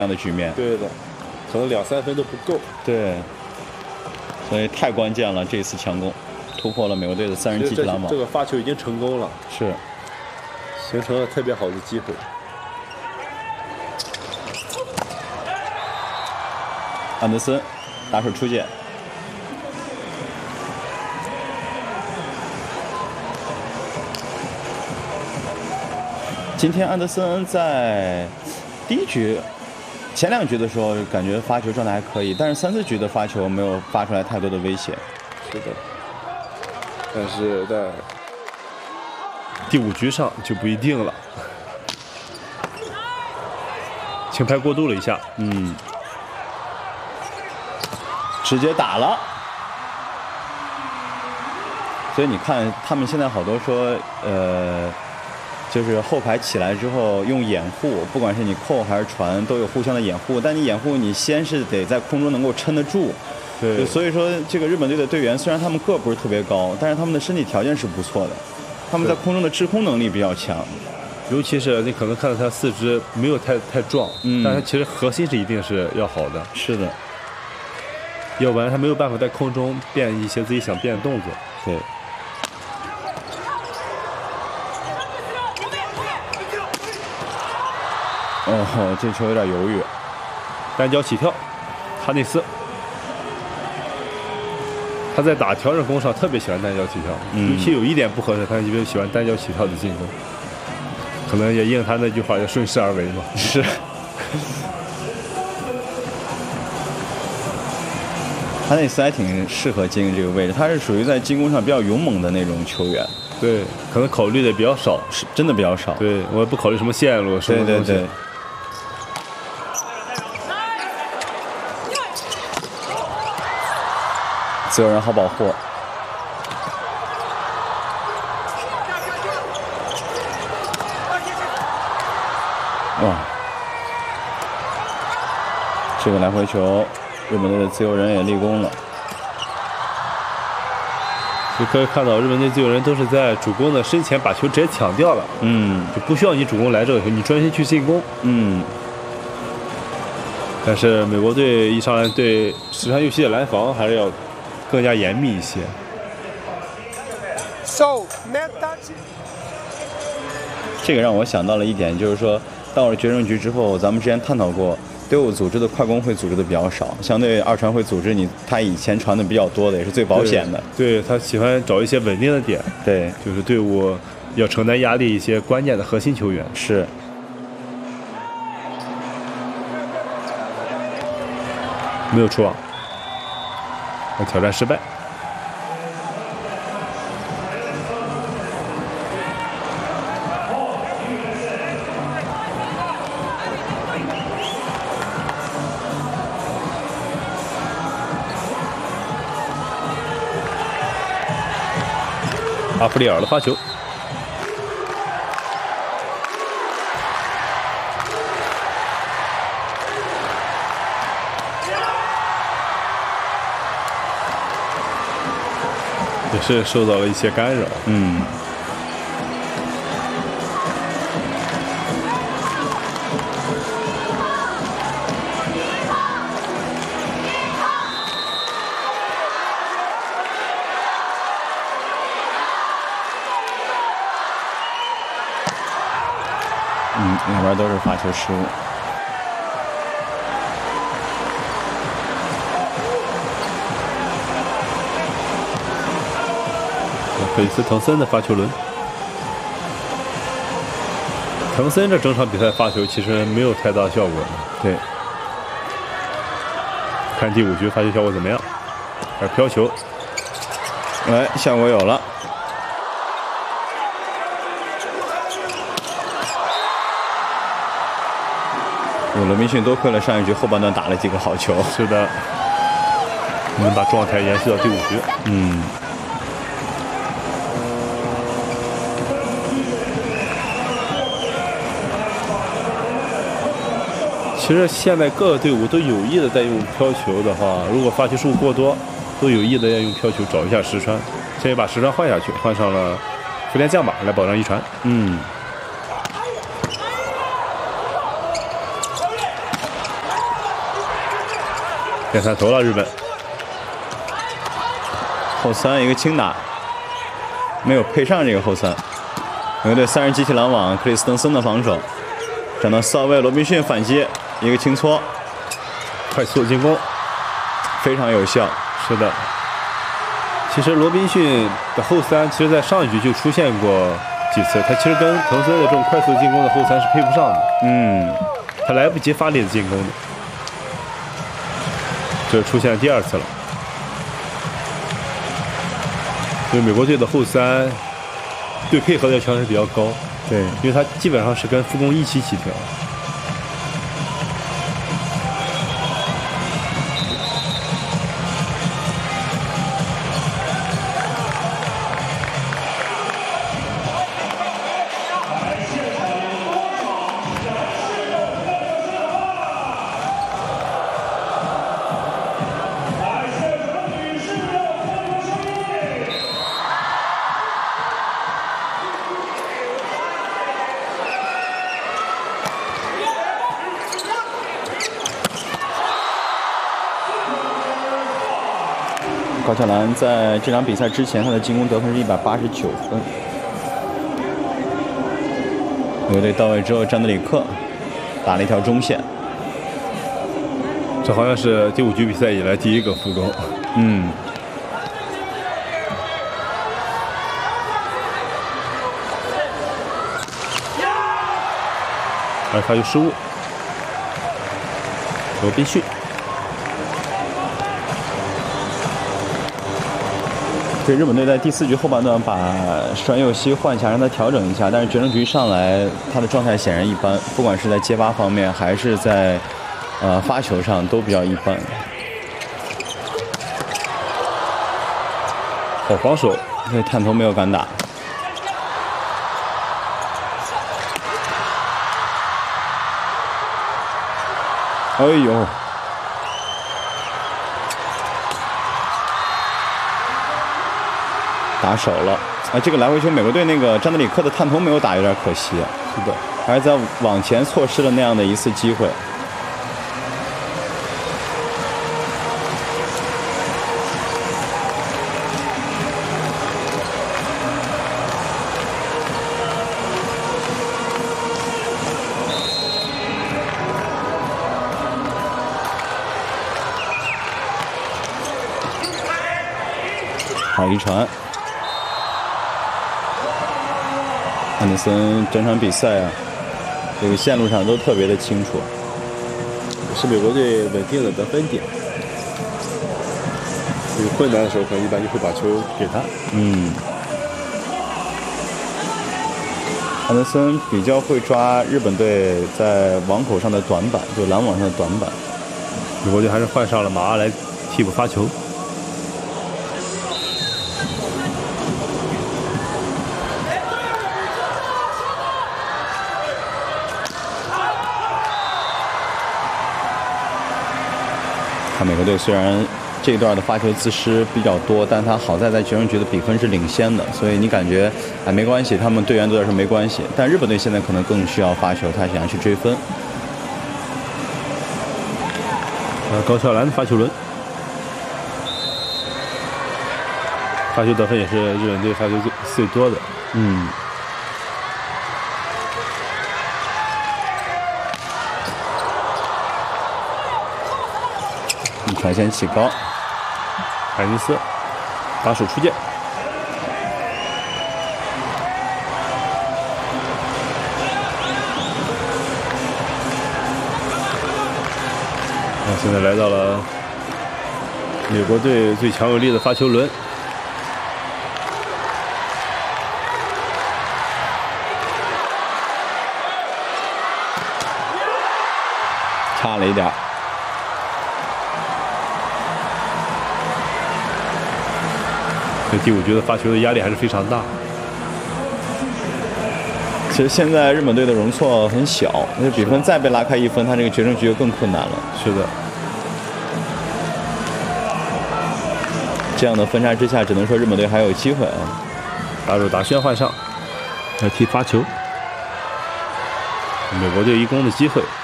样的局面。 对的，可能2-3分都不够。 对，所以太关键了，这一次强攻突破了美国队的3人击击篮网。 这个发球已经成功了， 是形成了特别好的机会。 安德森打手出界。今天安德森在第1局、前2局的时候，感觉发球状态还可以，但是3、4局的发球没有发出来太多的威胁。 是的，但是在第5局上就不一定了。轻拍过度了一下， 直接打了。所以你看，他们现在好多说，就是后排起来之后用掩护，不管是你扣还是传，都有互相的掩护。但你掩护，你先是得在空中能够撑得住。 对， 所以说这个日本队的队员虽然他们个不是特别高，但是他们的身体条件是不错的，他们在空中的制空能力比较强。 尤其是你可能看到他四肢没有太壮，但他其实核心是一定是要好的。 是的， 要不然他没有办法在空中变一些自己想变的动作。 对。哦，这球有点犹豫。 单脚起跳，哈内斯，他在打调整攻上特别喜欢单脚起跳，尤其有一点不合适，他特别喜欢单脚起跳的进攻，可能也应他那句话叫顺势而为嘛。 是。哈内斯还挺适合接应这个位置，他是属于在进攻上比较勇猛的那种球员。 对，可能考虑的比较少， 是真的比较少。 对，我也不考虑什么线路，什么东西。 对。自由人好保护。哇，这个来回球，日本队的自由人也立功了。 就可以看到日本队自由人都是在主攻的身前把球直接抢掉了，就不需要你主攻来这个球，你专心去进攻，但是美国队一上来对石川佑希的拦防还是要更加严密一些。 这个让我想到了一点，就是说到了决胜局之后，咱们之前探讨过，队伍组织的快攻会组织的比较少，相对二传会组织你，他以前传的比较多的，也是最保险的。 对，他喜欢找一些稳定的点， 对， 就是队伍要承担压力一些关键的核心球员。 是。 没有出网，挑战失败。阿弗里尔的发球，也是受到了一些干扰。 两边都是发球失误。 菲利斯·滕森的发球轮，滕森这整场比赛发球其实没有太大效果。 对， 看第5局发球效果怎么样？还是飘球？ 哎，效果有了。罗宾逊多亏了上一局后半段打了几个好球。 是的，能把状态延续到第5局。其实现在各个队伍都有意的在用飘球的话，如果发球失误过多，都有意的要用飘球找一下石川。现在把石川换下去，换上了福田将马来保障一传。 变三投了日本， 后三一个轻打，没有配上这个后三。美国队3人集体拦网，克里斯滕森的防守，转到4号位，罗宾逊反击，一个轻搓， 快速进攻， 非常有效。 是的。其实罗宾逊的后三，其实在上一局就出现过几次，他其实跟滕森的这种快速进攻的后三是配不上的。他来不及发力的进攻的，这出现第2次了。所以美国队的后三对配合的要求还是比较高， 对， 因为他基本上是跟副攻一起起跳。 高桥兰在这场比赛之前，他的进攻得分是189分。美国队到位之后，詹德里克打了一条中线， 这好像是第5局比赛以来第1个副攻。而他有失误，罗宾逊。 对，日本队在第4局后半段把栓佑希换下，让他调整一下，但是决胜局上来他的状态显然一般，不管是在接发方面还是在发球上都比较一般。 好防守， 对，探头没有敢打。哎呦！打手了，这个来回球，美国队那个詹德里克的探头没有打，有点可惜。 是的， 还是在往前错失了那样的一次机会。好一传。安德森整场比赛这个线路上都特别的清楚， 是美国队稳定的得分点。有困难的时候，可能一般就会把球给他。 安德森比较会抓日本队在网口上的短板，就拦网上的短板。 美国队还是换上了马阿来替补发球。 美国队虽然这一段的发球自失比较多，但他好在决胜局的比分是领先的，所以你感觉没关系，他们队员都在说没关系。但日本队现在可能更需要发球，他想要去追分。 高桥兰的发球轮，发球得分也是日本队发球最多的。 传线起高， 海尼斯打手出界，现在来到了美国队最强有力的发球轮， 差了一点。 这第5局的发球的压力还是非常大。 其实现在日本队的容错很小，那比分再被拉开1分，他这个决胜局就更困难了。 是的， 这样的分差之下，只能说日本队还有机会啊。 打手达轩换上，来踢发球，美国队一攻的机会。